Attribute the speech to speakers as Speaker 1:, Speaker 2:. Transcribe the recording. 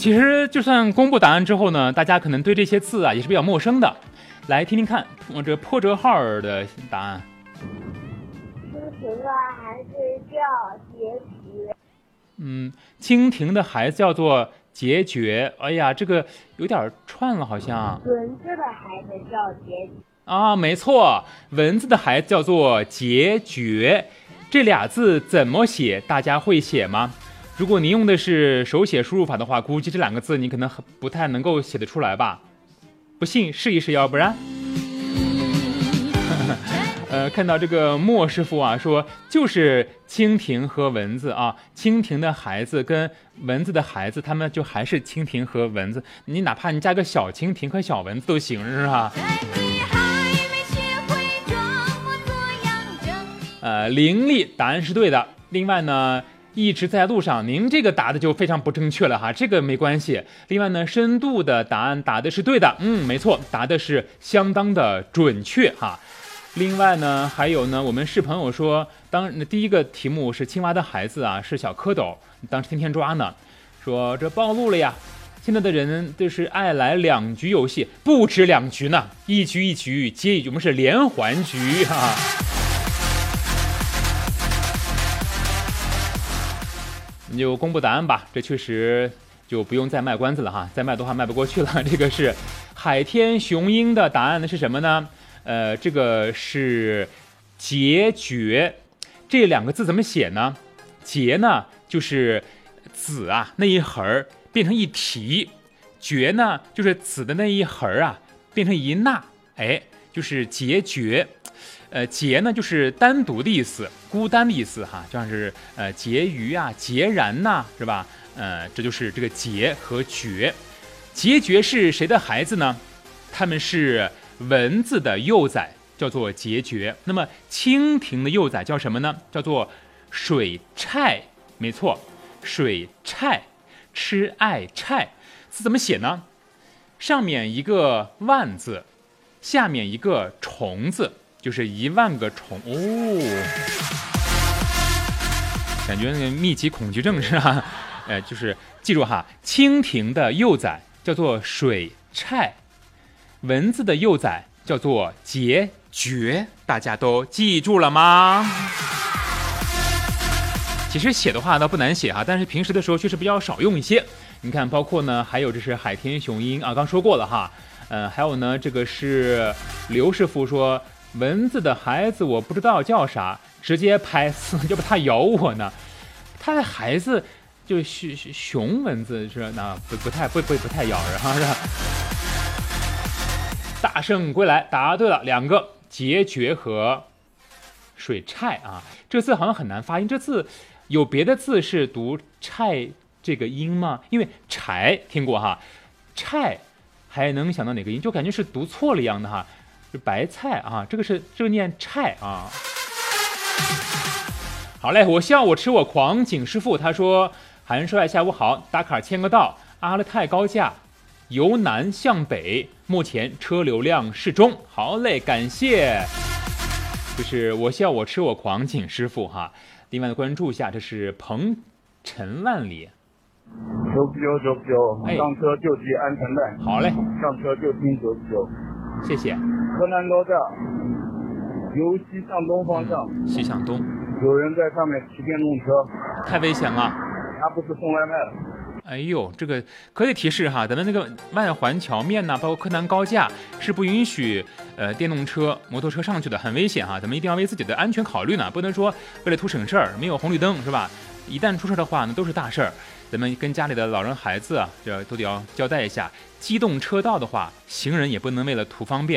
Speaker 1: 其实就算公布答案之后呢，大家可能对这些字啊也是比较陌生的。来听听看，这破折号的答案。
Speaker 2: 蜻蜓的孩子叫孑孓。
Speaker 1: 蜻蜓的孩子叫做孑孓。哎呀，这个有点串了，好像。
Speaker 2: 蚊子的孩子叫孑孓。
Speaker 1: 啊，没错，蚊子的孩子叫做孑孓。这俩字怎么写？大家会写吗？如果您用的是手写输入法的话，估计这两个字你可能不太能够写得出来吧？不信试一试，要不然。看到这个莫师傅啊，说就是蜻蜓和蚊子啊，蜻蜓的孩子跟蚊子的孩子，他们就还是蜻蜓和蚊子。你哪怕你加个小蜻蜓和小蚊子都行，是吧？伶俐答案是对的。另外呢，一直在路上，您这个答的就非常不正确了哈，这个没关系。另外呢，深度的答案答的是对的，没错，答的是相当的准确哈。另外呢，还有呢，我们是朋友说，第一个题目是青蛙的孩子啊，是小蝌蚪，当时天天抓呢，说这暴露了呀。现在的人就是爱来两局游戏，不止两局呢，一局一局接一局，我们是连环局哈。你就公布答案吧，这确实就不用再卖关子了哈，再卖的话卖不过去了。这个是海天雄鹰的答案呢是什么呢？这个是孑孓，这两个字怎么写呢？孑呢就是子啊那一横变成一提，孓呢就是子的那一横啊变成一捺，就是孑孓。孑呢就是单独的意思，孤单的意思哈，就像是孑鱼啊、孑然呐，是吧？这就是这个孑和孓。孑孓是谁的孩子呢？他们是蚊子的幼崽，叫做孑孓。那么蜻蜓的幼崽叫什么呢？叫做水虿。没错，水虿，吃爱虿，字怎么写呢？上面一个万字，下面一个虫字，就是10000个虫哦。感觉那个密集恐惧症是吧？就是记住哈，蜻蜓的幼崽叫做水虿，蚊子的幼崽叫做孑孓，大家都记住了吗？其实写的话倒不难写哈，但是平时的时候确实比较少用一些。你看，包括呢，还有这是海天雄鹰啊，刚说过了哈。还有呢，这个是刘师傅说，蚊子的孩子我不知道叫啥，直接拍死，要不他咬我呢。他的孩子就熊蚊子是那不太咬人哈，是吧？大圣归来答对了2个，孑孓和水虿啊。这个字好像很难发音，这字有别的字是读虿这个音吗？因为柴听过哈，虿还能想到哪个音？就感觉是读错了一样的哈，是白菜啊，这个念虿啊。好嘞，我笑我吃我狂，景师傅他说，韩帅下午好，打卡签个到，阿勒泰高架由南向北，目前车流量适中。好嘞，感谢。就是我笑我吃我狂，景师傅哈。另外的关注一下，这是鹏程万里。
Speaker 3: 99，上车就系安全带。
Speaker 1: 好嘞，
Speaker 3: 上车就听99。
Speaker 1: 谢谢。
Speaker 3: 河南高架由西向东方向。
Speaker 1: 西向东。
Speaker 3: 有人在上面骑电动车，
Speaker 1: 太危险了。
Speaker 3: 他不是送外卖的。
Speaker 1: 哎呦，这个可以提示哈，咱们那个外环桥面呢，包括柯南高架是不允许电动车、摩托车上去的，很危险哈。咱们一定要为自己的安全考虑呢，不能说为了图省事儿，没有红绿灯是吧？一旦出事的话呢，都是大事儿。咱们跟家里的老人孩子啊，这都得要交代一下。机动车道的话，行人也不能为了图方便。